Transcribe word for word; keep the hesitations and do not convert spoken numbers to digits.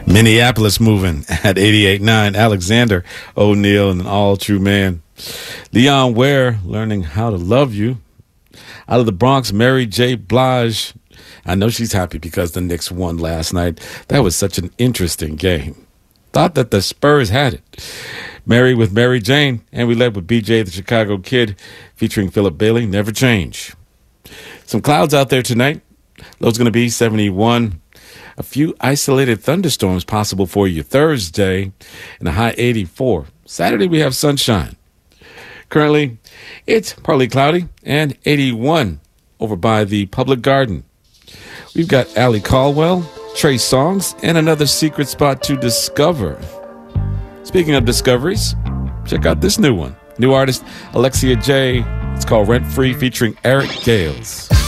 Minneapolis moving at eighty-eight point nine. Alexander O'Neal and an all true man. Leon Ware, Learning How to Love You. Out of the Bronx, Mary J. Blige. I know she's happy because the Knicks won last night. That was such an interesting game. Thought that the Spurs had it. Mary with Mary Jane, and we led with B J the Chicago Kid featuring Philip Bailey, Never Change. Some clouds out there tonight. Low's going to be seventy-one. A few isolated thunderstorms possible for you Thursday, and a high eighty-four. Saturday we have sunshine. Currently, it's partly cloudy and eighty-one over by the Public Garden. We've got Allie Caldwell, Trey Songz, and another secret spot to discover. Speaking of discoveries, check out this new one. New artist Alexia J. It's called Rent Free featuring Eric Gales.